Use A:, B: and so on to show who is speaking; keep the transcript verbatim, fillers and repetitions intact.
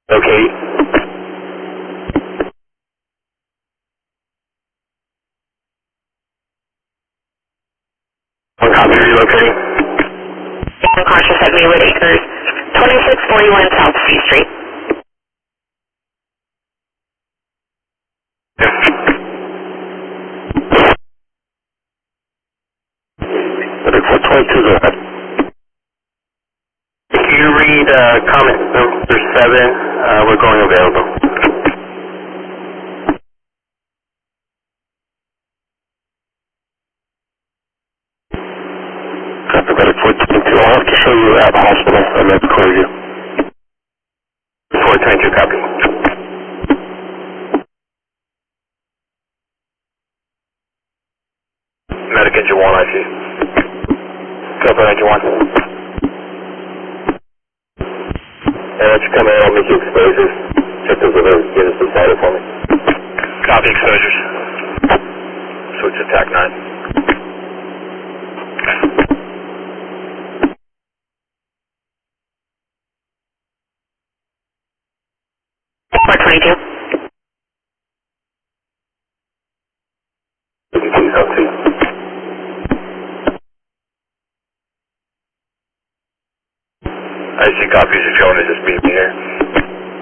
A: Okay. One copy, relocating.
B: Unconscious at Maywood Acres, twenty-six forty-one South C Street.
A: four twenty-two, go ahead. Can you read uh, comment number seven? Uh, we're going available. Copy, better four twenty-two. I'll have to show you at the hospital. I'm going to call you. four twenty-two, copy. Medic engine one, I see. Copy, engine one. And once you come in, I'll make you exposures. Check those other units beside it for me. Copy, exposures. Switch to TAC nine.
B: four twenty-two.
A: fifty-two, zone two. I see copies of Jonah just meet me here.